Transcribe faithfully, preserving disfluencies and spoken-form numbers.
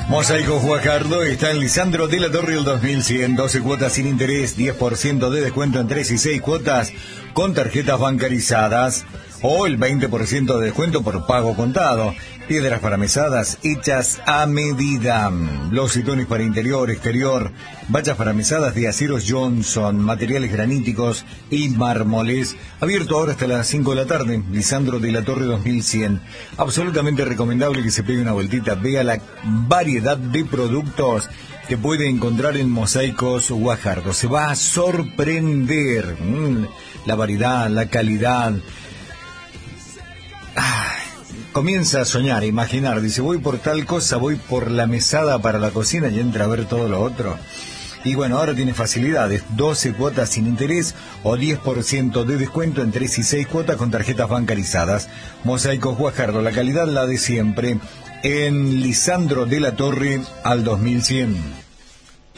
Mosaico Guajardo está en Lisandro de la Torre el dos mil cien, doce cuotas sin interés, diez por ciento de descuento en tres y seis cuotas con tarjetas bancarizadas o el veinte por ciento de descuento por pago contado. Piedras para mesadas hechas a medida, losetones para interior, exterior, vallas para mesadas de aceros Johnson, materiales graníticos y mármoles. Abierto ahora hasta las cinco de la tarde, Lisandro de la Torre dos mil cien. Absolutamente recomendable que se pegue una vueltita, vea la variedad de productos que puede encontrar en Mosaicos Guajardo. Se va a sorprender. Mm, la variedad, la calidad. Ah, comienza a soñar, a imaginar. Dice, voy por tal cosa, voy por la mesada para la cocina y entra a ver todo lo otro. Y bueno, ahora tiene facilidades, doce cuotas sin interés o diez por ciento de descuento en tres y seis cuotas con tarjetas bancarizadas. Mosaicos Guajardo, la calidad la de siempre, en Lisandro de la Torre al dos mil cien.